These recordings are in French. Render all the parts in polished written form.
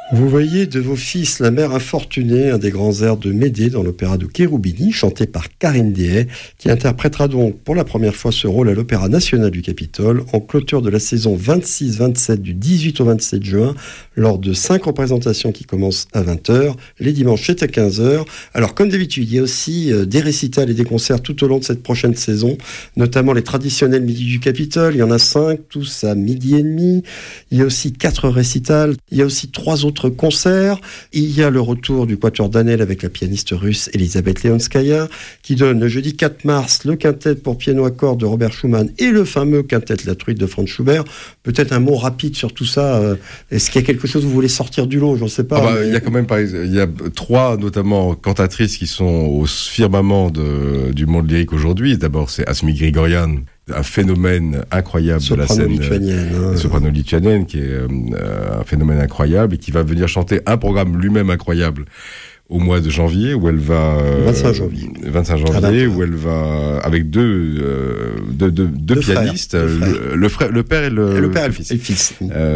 Vous voyez de vos fils La mère infortunée, un des grands airs de Médée dans l'opéra de Cherubini, chanté par Karine Dehaye, qui interprétera donc pour la première fois ce rôle à l'Opéra national du Capitole, en clôture de la saison 26-27 du 18 au 27 juin, lors de 5 représentations qui commencent à 20h, les dimanches c'est à 15h. Alors comme d'habitude, il y a aussi des récitals et des concerts tout au long de cette prochaine saison, notamment les traditionnels Midi du Capitole, il y en a 5, tous à midi et demi. Il y a aussi 4 récitals, il y a aussi 3 autres concerts. Il y a le retour du Quatuor Danel avec la pianiste russe Elisabeth Leonskaya, qui donne le jeudi 4 mars le quintet pour piano à cordes de Robert Schumann et le fameux quintet La Truite de Franz Schubert. Peut-être un mot rapide sur tout ça. Est-ce qu'il y a quelque chose que vous voulez sortir du lot? Je ne sais pas. Il y a quand même, il y a 3 notamment cantatrices qui sont au firmament du monde lyrique aujourd'hui. D'abord, c'est Asmik Grigorian, un phénomène incroyable de la scène soprano lituanienne, qui est un phénomène incroyable et qui va venir chanter un programme lui-même incroyable au mois de janvier, où elle va 25 janvier, où elle va avec deux pianistes, le père et le fils.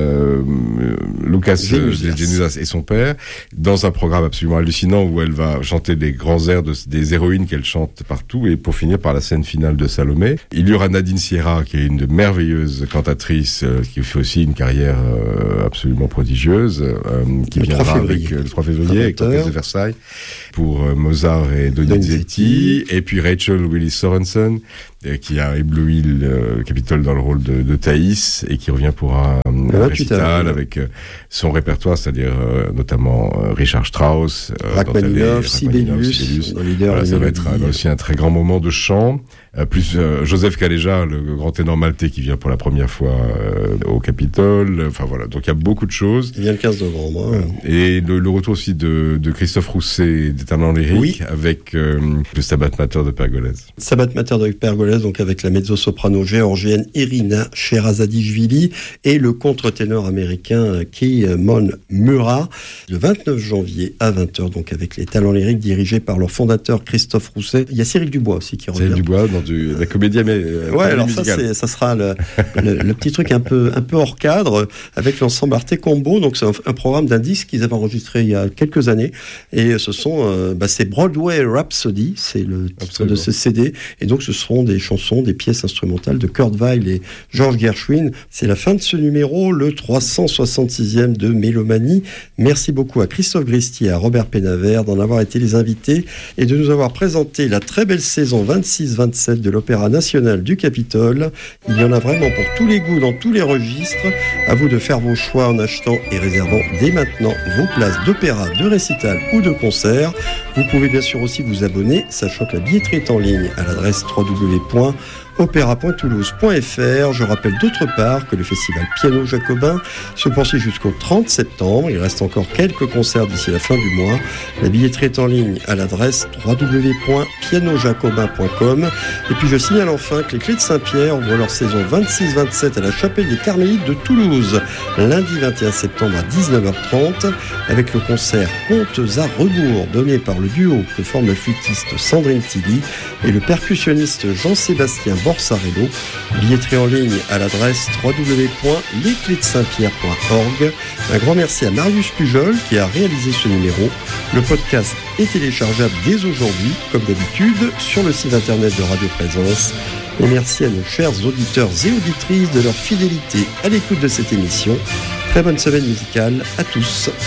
Lucas Genudas et son père, dans un programme absolument hallucinant où elle va chanter des grands airs des héroïnes qu'elle chante partout, et pour finir par la scène finale de Salomé. Il y aura Nadine Sierra, qui est une merveilleuse cantatrice, qui fait aussi une carrière absolument prodigieuse, qui viendra avec le 3 février avec l'Orchestre de Versailles pour Mozart et Donizetti, et puis Rachel Willis Sorensen, qui a ébloui le Capitole dans le rôle de Thaïs, et qui revient pour un récital avec son répertoire, c'est-à-dire notamment Richard Strauss, Rachmaninoff, Sibelius. Voilà, ça va être aussi un très grand moment de chant. Plus Joseph Calleja, le grand ténor maltais, qui vient pour la première fois au Capitole. Enfin voilà, donc il y a beaucoup de choses. Il vient le 15 novembre. Et le retour aussi de Christophe Rousset des talents lyriques, avec le Stabat Mater de Pergolèse. Stabat Mater de Pergolèse, donc avec la mezzo-soprano géorgienne Irina Sherazadishvili et le contre-ténor américain Keimon Mura, le 29 janvier à 20h, donc avec les talents lyriques dirigés par leur fondateur Christophe Rousset. Il y a Cyril Dubois aussi qui revient. Cyril Dubois dans la comédie alors ça sera le petit truc un peu hors cadre avec l'ensemble Arte Combo. Donc c'est un programme d'un disque qu'ils avaient enregistré il y a quelques années, et ce sont c'est Broadway Rhapsody, c'est le titre de ce CD, et donc ce seront des chansons, des pièces instrumentales de Kurt Weill et George Gershwin. C'est la fin de ce numéro, le 366e de Mélomanie. Merci beaucoup à Christophe Gresti et à Robert Pénavert d'en avoir été les invités et de nous avoir présenté la très belle saison 26-27 de l'Opéra national du Capitole. Il y en a vraiment pour tous les goûts, dans tous les registres. À vous de faire vos choix en achetant et réservant dès maintenant vos places d'opéra, de récital ou de concert. Vous pouvez bien sûr aussi vous abonner, sachant que la billetterie est en ligne à l'adresse www.opéra.toulouse.fr. Je rappelle d'autre part que le festival Piano Jacobin se poursuit jusqu'au 30 septembre. Il reste encore quelques concerts d'ici la fin du mois. La billetterie est en ligne à l'adresse www.pianojacobin.com. Et puis je signale enfin que les Clés de Saint-Pierre ouvrent leur saison 26-27 à la Chapelle des Carmélites de Toulouse, lundi 21 septembre à 19h30, avec le concert Contes à rebours donné par le duo que forme le flûtiste Sandrine Tilly et le percussionniste Jean-Sébastien Borsarello. Billetterie en ligne à l'adresse www.lesclésdesaintpierre.org. Un grand merci à Marius Pujol qui a réalisé ce numéro. Le podcast est téléchargeable dès aujourd'hui, comme d'habitude, sur le site internet de Radio Présence. Et merci à nos chers auditeurs et auditrices de leur fidélité à l'écoute de cette émission. Très bonne semaine musicale à tous.